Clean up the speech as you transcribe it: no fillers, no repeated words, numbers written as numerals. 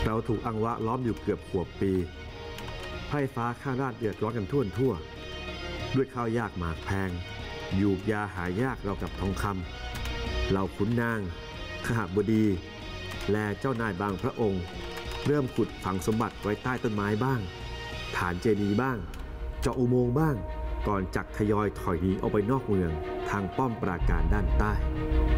เราถูกอังวะล้อมอยู่เกือบขวบปีไพร่ฟ้าข้างราชเดือดร้อนกันทั่วด้วยข้าวยากหมากแพงยูกยาหายากเรากับทองคำเหล่าขุนนางขหบดีและเจ้านายบางพระองค์เริ่มขุดฝังสมบัติไว้ใต้ต้นไม้บ้างฐานเจดีย์บ้างเจาะอุโมงค์บ้างก่อนจักทยอยถอยหนีออกไปนอกเมืองทางป้อมปราการด้านใต้